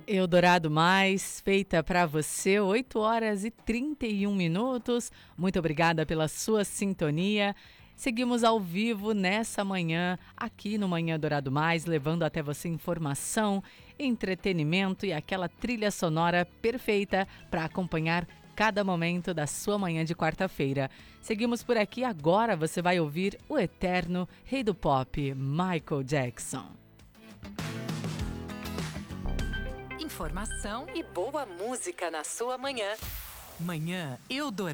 Eldorado Mais, feita para você, 8 horas e 31 minutos. Muito obrigada pela sua sintonia. Seguimos ao vivo nessa manhã, aqui no Manhã Eldorado Mais, levando até você informação, entretenimento e aquela trilha sonora perfeita para acompanhar cada momento da sua manhã de quarta-feira. Seguimos por aqui, agora você vai ouvir o eterno rei do pop, Michael Jackson. Informação e boa música na sua manhã. Manhã Eldorado.